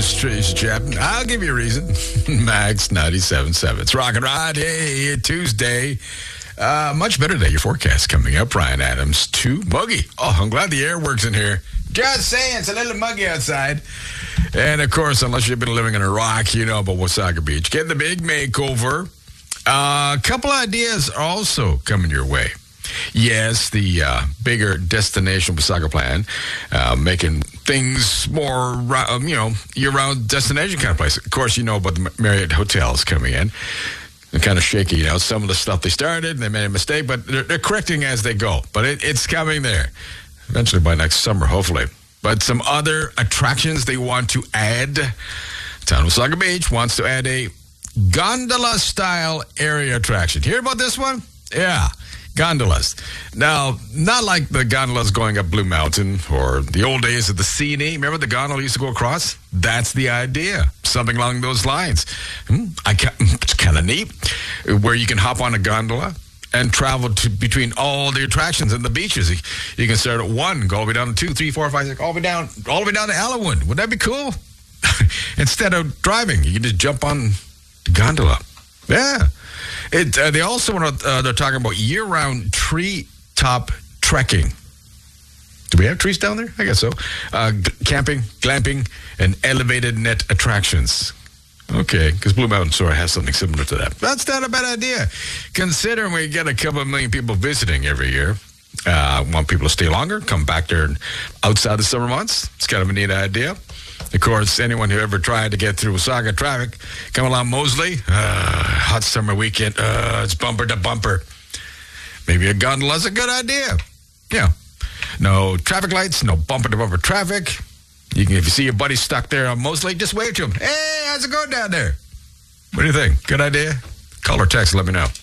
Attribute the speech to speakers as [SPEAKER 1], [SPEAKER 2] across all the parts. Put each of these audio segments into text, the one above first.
[SPEAKER 1] Trace Chapman. I'll give you a reason. Max 97.7. It's Rock and Rod. Hey, Tuesday. Much better day. Your forecast coming up. Ryan Adams to muggy. Oh, I'm glad the air works in here. Just saying, it's a little muggy outside. And, of course, unless you've been living in a rock, you know about Wasaga Beach. Get the big makeover. A couple ideas also coming your way. Yes, the bigger destination Wasaga plan, making things more, year-round destination kind of place. Of course, you know about the Marriott hotels coming in. They're kind of shaky, some of the stuff they started, they made a mistake, but they're correcting as they go. But it's coming there. Eventually by next summer, hopefully. But some other attractions they want to add. Town of Wasaga Beach wants to add a gondola-style area attraction. Hear about this one? Yeah. Gondolas. Now, not like the gondolas going up Blue Mountain or the old days of the C&E. Remember the gondola used to go across? That's the idea. Something along those lines. It's kind of neat. Where you can hop on a gondola and travel between all the attractions and the beaches. You can start at 1, go all the way down to 2, 3, 4, 5, 6, all the way down to Allenwood. Wouldn't that be cool? Instead of driving, you can just jump on the gondola. Yeah. They also they're talking about year-round tree-top trekking. Do we have trees down there? I guess so. Camping, glamping, and elevated net attractions. Okay, because Blue Mountain Soar has something similar to that. That's not a bad idea. Considering we get a couple of million people visiting every year. Want people to stay longer, come back there outside the summer months. It's kind of a neat idea. Of course, anyone who ever tried to get through Wasaga traffic, come along Moseley, hot summer weekend, it's bumper to bumper. Maybe a gondola's a good idea. Yeah. No traffic lights, no bumper to bumper traffic. If you see your buddy stuck there on Moseley, just wave to him. Hey, how's it going down there? What do you think? Good idea? Call or text, let me know.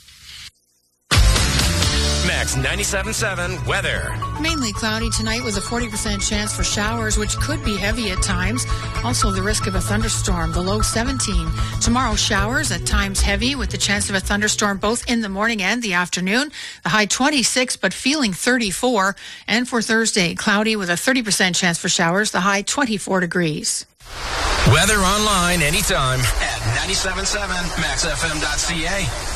[SPEAKER 2] Max 97.7 weather.
[SPEAKER 3] Mainly cloudy tonight with a 40% chance for showers, which could be heavy at times. Also the risk of a thunderstorm, the low 17. Tomorrow showers, at times heavy, with the chance of a thunderstorm both in the morning and the afternoon. The high 26, but feeling 34. And for Thursday, cloudy with a 30% chance for showers, the high 24 degrees.
[SPEAKER 2] Weather online anytime at 97.7maxfm.ca.